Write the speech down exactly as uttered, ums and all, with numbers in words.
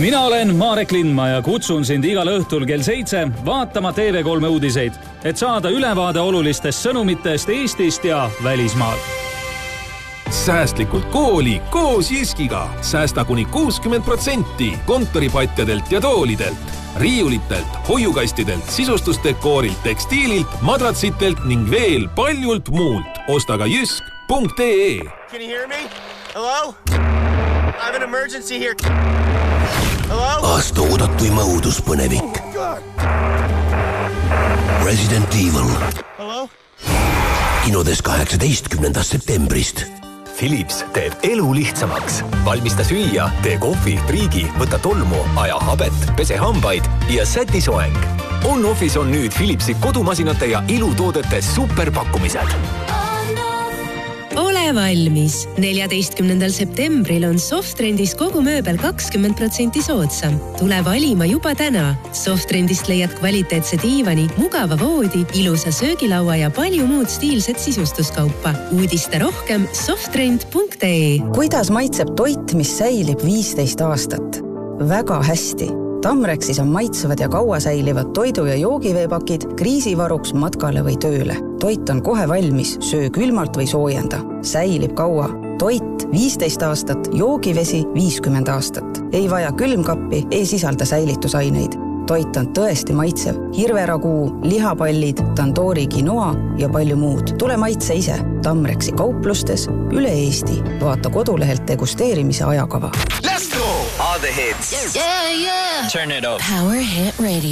Mina olen Marek Lindma ja kutsun sind igal õhtul kell seitse vaatama T V kolme uudiseid, et saada ülevaade olulistest sõnumitest Eestist ja välismaalt. Säästlikult kooli koos Jyskiga. Säästa kuni kuuskümmend protsenti kontoripatjadelt ja toolidelt, riiulitelt, hoiukastidelt, sisustusdekoorilt, tekstiililt, madratsitelt ning veel paljult muult. Osta ka jysk punkt ee. Can you hear me? Hello? I have an emergency here. Hello? Aasta oodatuima uuduspõnevik. Resident Evil. Hello? Kinodes kaheksateistkümnendast septembrist. Philips teeb elu lihtsamaks. Valmista süüa, tee kohvi, priigi, võta tolmu, aja habet, pese hambaid ja säti soeng. On-Office on nüüd Philipsi kodumasinate ja ilutoodete superpakkumised. Ole valmis! neljateistkümnendal septembril on Softrendis kogu mööbel kakskümmend protsenti soodsam. Tule valima juba täna. Softrendist leiad kvaliteetse diivani, mugava voodi, ilusa söögilaua ja palju muud stiilset sisustuskaupa. Uudiste rohkem softrend punkt ee. Kuidas maitseb toit, mis säilib viisteist aastat? Väga hästi. Tamrexis on maitsevad ja kaua säilivad toidu- ja joogiveepakid kriisivaruks matkale või tööle. Toit on kohe valmis, söö külmalt või soojenda. Säilib kaua. Toit viisteist aastat, joogivesi viiskümmend aastat. Ei vaja külmkappi, ei sisalda säilitusaineid. Toit on tõesti maitsev. Hirveraguu, lihapallid, tandoori quinoa ja palju muud. Tule maitse ise. Tamrexi kauplustes üle Eesti. Vaata kodulehelt degusteerimise ajakava. Let's go! All the hits. Yeah, yeah. Turn it up. Power Hit Radio.